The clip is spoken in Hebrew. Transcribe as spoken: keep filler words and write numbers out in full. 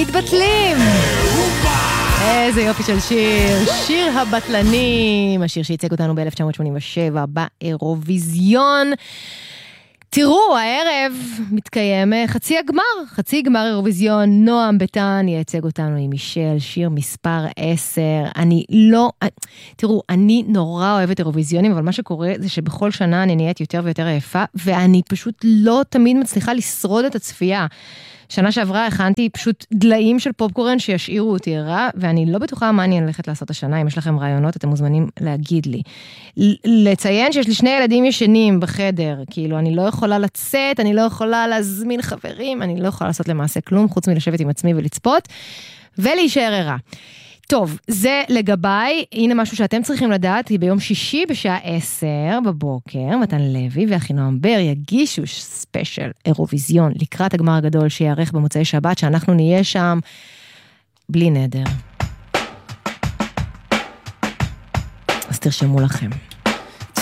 מתבטלים. איזה יופי של שיר, שיר הבטלנים, השיר שייצג אותנו ב-אלף תשע מאות שמונים ושבע באירוויזיון. תראו, הערב מתקיים חצי הגמר, חצי גמר אירוויזיון, נועם ביטן ייצג אותנו עם מישל, שיר מספר עשר. אני לא, תראו, אני נורא אוהבת אירוויזיונים, אבל מה שקורה זה שבכל שנה אני נהיית יותר ויותר עייפה, ואני פשוט לא תמיד מצליחה לשרוד את הצפייה. שנה שעברה הכנתי פשוט דליים של פופקורן שישאירו אותי ערה, ואני לא בטוחה מה אני הולכת לעשות השנה. אם יש לכם רעיונות, אתם מוזמנים להגיד לי. לציין שיש לי שני ילדים ישנים בחדר, כאילו אני לא יכולה לצאת, אני לא יכולה להזמין חברים, אני לא יכולה לעשות למעשה כלום, חוץ מלשבת עם עצמי ולצפות, ולהישאר ערה. טוב, זה לגביי, הנה משהו שאתם צריכים לדעת, היא ביום שישי בשעה עשר בבוקר, מתן לוי ואחינועם בר יגישו ספיישל אירוויזיון לקראת הגמר הגדול שיערך במוצאי שבת, שאנחנו נהיה שם בלי נדר. אז תרשמו לכם.